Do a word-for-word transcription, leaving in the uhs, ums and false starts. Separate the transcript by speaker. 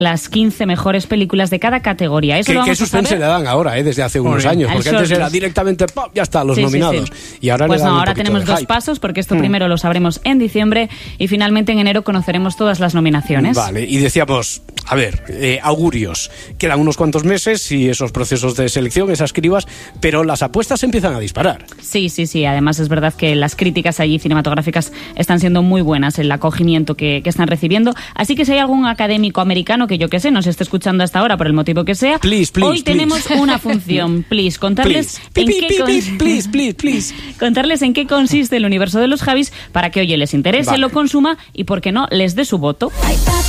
Speaker 1: las quince mejores películas de cada categoría. Eso
Speaker 2: ¿Qué,
Speaker 1: lo vamos
Speaker 2: qué
Speaker 1: a
Speaker 2: suspense
Speaker 1: saber.
Speaker 2: le dan ahora, eh, desde hace unos
Speaker 3: Joder.
Speaker 2: años?
Speaker 1: Al
Speaker 2: Porque antes
Speaker 1: shortlist.
Speaker 2: era directamente, ¡pam!, ya está, los
Speaker 1: Sí, sí,
Speaker 2: nominados.
Speaker 1: sí.
Speaker 2: Y ahora
Speaker 1: pues
Speaker 2: le dan
Speaker 1: no,
Speaker 2: un
Speaker 1: ahora
Speaker 2: poquito
Speaker 1: tenemos
Speaker 2: de
Speaker 1: dos
Speaker 2: hype.
Speaker 1: pasos, porque esto
Speaker 2: Mm.
Speaker 1: primero lo sabremos en diciembre y finalmente en enero conoceremos todas las nominaciones.
Speaker 2: Vale, y decíamos, a ver, eh, augurios. Quedan unos cuantos meses y esos procesos de selección, esas cribas, pero las apuestas empiezan a disparar.
Speaker 1: Sí, sí, sí. Además es verdad que las críticas allí cinematográficas están siendo muy buenas, el acogimiento que, que están recibiendo. Así que si hay algún académico americano que yo que sé nos esté escuchando hasta ahora por el motivo que sea,
Speaker 2: Please, please,
Speaker 1: hoy
Speaker 2: please.
Speaker 1: tenemos una función. Please, contarles
Speaker 2: Please.
Speaker 1: en
Speaker 2: Pi,
Speaker 1: qué
Speaker 2: pi,
Speaker 1: con-
Speaker 2: pi, please, please, please.
Speaker 1: contarles en qué consiste el universo de los Javis para que oye les interese,
Speaker 2: Vale.
Speaker 1: lo consuma y por qué no les dé su voto.
Speaker 4: Ay, papi.